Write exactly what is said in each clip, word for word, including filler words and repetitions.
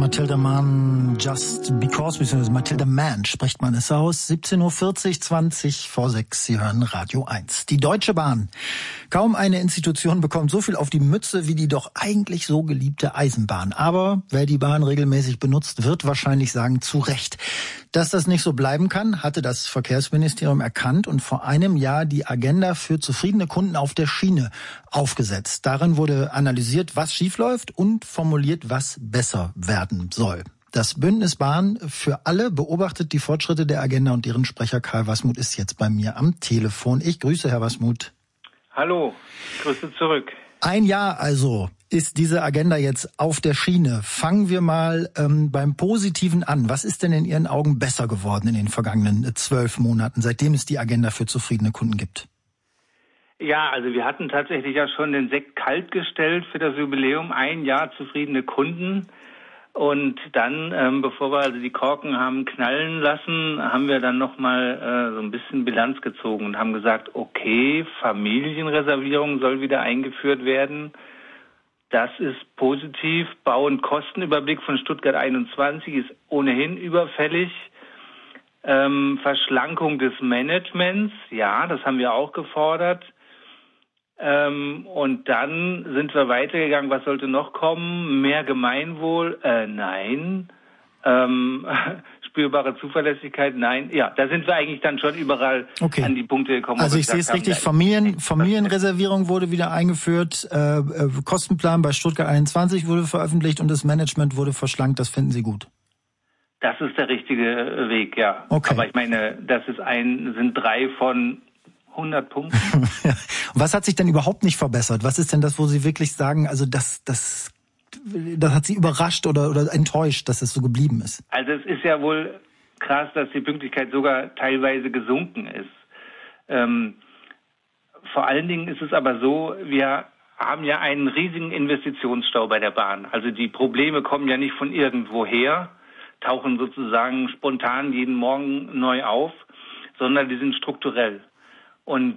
Matilda Mann, Just Because, beziehungsweise Matilda Mann spricht man es aus. siebzehn Uhr vierzig, zwanzig vor sechs. Sie hören Radio eins. Die Deutsche Bahn. Kaum eine Institution bekommt so viel auf die Mütze wie die doch eigentlich so geliebte Eisenbahn. Aber wer die Bahn regelmäßig benutzt, wird wahrscheinlich sagen, zu Recht. Dass das nicht so bleiben kann, hatte das Verkehrsministerium erkannt und vor einem Jahr die Agenda für zufriedene Kunden auf der Schiene aufgesetzt. Darin wurde analysiert, was schiefläuft und formuliert, was besser werden soll. Das Bündnis Bahn für alle beobachtet die Fortschritte der Agenda und deren Sprecher Karl Wasmuth ist jetzt bei mir am Telefon. Ich grüße Herr Wasmuth. Hallo, Grüße zurück. Ein Jahr also ist diese Agenda jetzt auf der Schiene. Fangen wir mal ähm, beim Positiven an. Was ist denn in Ihren Augen besser geworden in den vergangenen zwölf Monaten, seitdem es die Agenda für zufriedene Kunden gibt? Ja, also wir hatten tatsächlich ja schon den Sekt kalt gestellt für das Jubiläum. Ein Jahr zufriedene Kunden. Und dann, ähm, bevor wir also die Korken haben knallen lassen, haben wir dann nochmal äh, so ein bisschen Bilanz gezogen und haben gesagt, okay, Familienreservierung soll wieder eingeführt werden. Das ist positiv. Bau- und Kostenüberblick von Stuttgart einundzwanzig ist ohnehin überfällig. Ähm, Verschlankung des Managements, ja, das haben wir auch gefordert. Ähm, und dann sind wir weitergegangen. Was sollte noch kommen? Mehr Gemeinwohl? Äh, nein. Ähm, spürbare Zuverlässigkeit? Nein. Ja, da sind wir eigentlich dann schon überall okay. an die Punkte gekommen. Also ich sehe es richtig, Familien, Familienreservierung wurde wieder eingeführt, äh, Kostenplan bei Stuttgart einundzwanzig wurde veröffentlicht und das Management wurde verschlankt. Das finden Sie gut? Das ist der richtige Weg, ja. Okay. Aber ich meine, das ist ein, sind drei von hundert Punkten. Was hat sich denn überhaupt nicht verbessert? Was ist denn das, wo Sie wirklich sagen, also das, das, das hat Sie überrascht oder, oder enttäuscht, dass es so geblieben ist? Also es ist ja wohl krass, dass die Pünktlichkeit sogar teilweise gesunken ist. Ähm, vor allen Dingen ist es aber so, wir haben ja einen riesigen Investitionsstau bei der Bahn. Also die Probleme kommen ja nicht von irgendwoher, tauchen sozusagen spontan jeden Morgen neu auf, sondern die sind strukturell. Und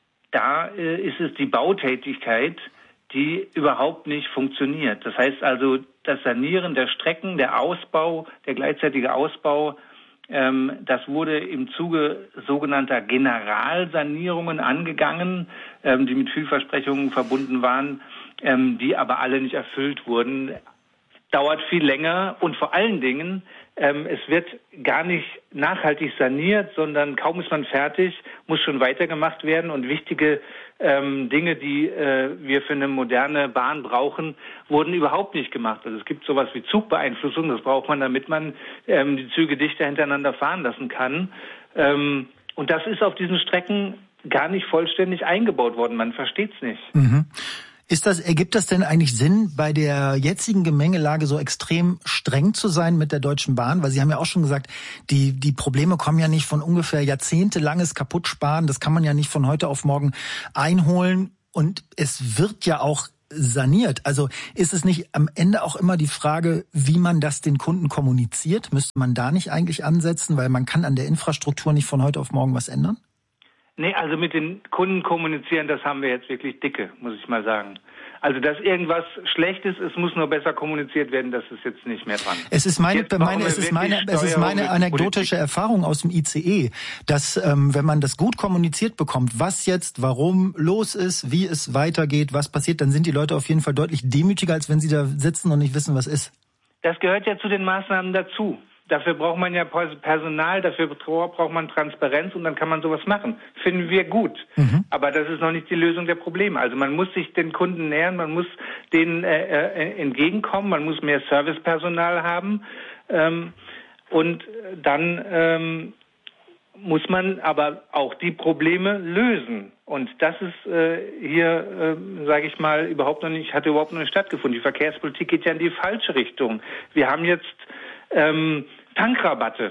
da äh, ist es die Bautätigkeit, die überhaupt nicht funktioniert. Das heißt also, das Sanieren der Strecken, der Ausbau, der gleichzeitige Ausbau, ähm, das wurde im Zuge sogenannter Generalsanierungen angegangen, ähm, die mit Vielversprechungen verbunden waren, ähm, die aber alle nicht erfüllt wurden. Dauert viel länger und vor allen Dingen, ähm, es wird gar nicht nachhaltig saniert, sondern kaum ist man fertig, muss schon weitergemacht werden und wichtige ähm, Dinge, die äh, wir für eine moderne Bahn brauchen, wurden überhaupt nicht gemacht. Also es gibt sowas wie Zugbeeinflussung, das braucht man, damit man ähm, die Züge dichter hintereinander fahren lassen kann. Ähm, und das ist auf diesen Strecken gar nicht vollständig eingebaut worden. Man versteht es nicht. Mhm. Ist das, ergibt das denn eigentlich Sinn, bei der jetzigen Gemengelage so extrem streng zu sein mit der Deutschen Bahn? Weil Sie haben ja auch schon gesagt, die, die Probleme kommen ja nicht von ungefähr jahrzehntelanges Kaputtsparen. Das kann man ja nicht von heute auf morgen einholen. Und es wird ja auch saniert. Also ist es nicht am Ende auch immer die Frage, wie man das den Kunden kommuniziert? Müsste man da nicht eigentlich ansetzen? Weil man kann an der Infrastruktur nicht von heute auf morgen was ändern? Nee, also mit den Kunden kommunizieren, das haben wir jetzt wirklich dicke, muss ich mal sagen. Also, dass irgendwas schlecht ist, es muss nur besser kommuniziert werden, das ist jetzt nicht mehr dran. Es ist meine, meine, es ist meine, es ist meine anekdotische Erfahrung aus dem I C E, dass, ähm, wenn man das gut kommuniziert bekommt, was jetzt, warum los ist, wie es weitergeht, was passiert, dann sind die Leute auf jeden Fall deutlich demütiger, als wenn sie da sitzen und nicht wissen, was ist. Das gehört ja zu den Maßnahmen dazu. Dafür braucht man ja Personal, dafür braucht man Transparenz und dann kann man sowas machen. Finden wir gut. Mhm. Aber das ist noch nicht die Lösung der Probleme. Also man muss sich den Kunden nähern, man muss denen äh, äh, entgegenkommen, man muss mehr Servicepersonal haben ähm, und dann ähm, muss man aber auch die Probleme lösen. Und das ist äh, hier, äh, sage ich mal, überhaupt noch nicht, hat überhaupt noch nicht stattgefunden. Die Verkehrspolitik geht ja in die falsche Richtung. Wir haben jetzt Ähm, Tankrabatte,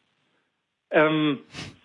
ähm,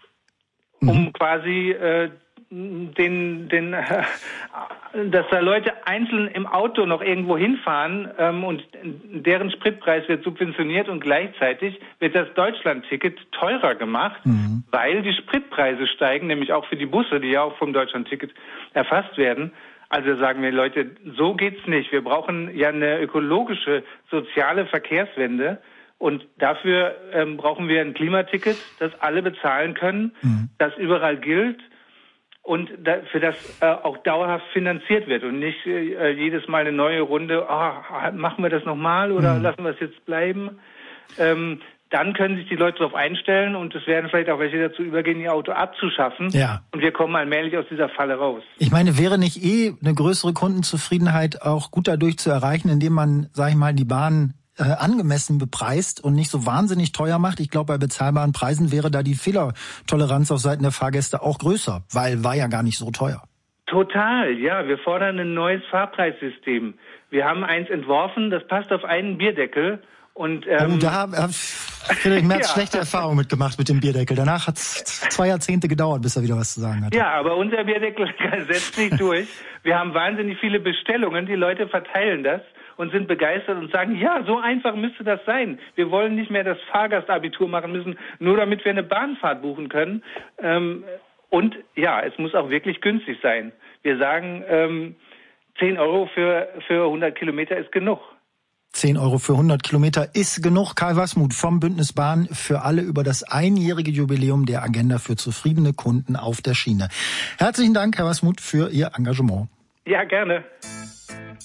um mhm. quasi äh, den, den, äh, dass da Leute einzeln im Auto noch irgendwo hinfahren ähm, und deren Spritpreis wird subventioniert und gleichzeitig wird das Deutschlandticket teurer gemacht, mhm. weil die Spritpreise steigen, nämlich auch für die Busse, die ja auch vom Deutschlandticket erfasst werden. Also sagen wir, Leute, so geht's nicht. Wir brauchen ja eine ökologische, soziale Verkehrswende. Und dafür ähm, brauchen wir ein Klimaticket, das alle bezahlen können, mhm. das überall gilt und da, für das äh, auch dauerhaft finanziert wird und nicht äh, jedes Mal eine neue Runde, oh, machen wir das nochmal oder mhm. lassen wir es jetzt bleiben. Ähm, dann können sich die Leute darauf einstellen und es werden vielleicht auch welche dazu übergehen, ihr Auto abzuschaffen. Ja. Und wir kommen allmählich aus dieser Falle raus. Ich meine, wäre nicht eh eine größere Kundenzufriedenheit auch gut dadurch zu erreichen, indem man, sag ich mal, die Bahn äh, angemessen bepreist und nicht so wahnsinnig teuer macht? Ich glaube, bei bezahlbaren Preisen wäre da die Fehlertoleranz auf Seiten der Fahrgäste auch größer, weil war ja gar nicht so teuer. Total, ja. Wir fordern ein neues Fahrpreissystem. Wir haben eins entworfen, das passt auf einen Bierdeckel. Und, ähm, oh, da hat Friedrich Merz ja. schlechte Erfahrungen mitgemacht mit dem Bierdeckel. Danach hat es zwei Jahrzehnte gedauert, bis er wieder was zu sagen hat. Ja, aber unser Bierdeckel setzt sich durch. Wir haben wahnsinnig viele Bestellungen. Die Leute verteilen das und sind begeistert und sagen, ja, so einfach müsste das sein. Wir wollen nicht mehr das Fahrgastabitur machen müssen, nur damit wir eine Bahnfahrt buchen können. Ähm, und ja, es muss auch wirklich günstig sein. Wir sagen, ähm, zehn Euro für, für hundert Kilometer ist genug. zehn Euro für hundert Kilometer ist genug. Karl Wasmuth vom Bündnis Bahn für alle über das einjährige Jubiläum der Agenda für zufriedene Kunden auf der Schiene. Herzlichen Dank, Herr Wasmuth, für Ihr Engagement. Ja, gerne.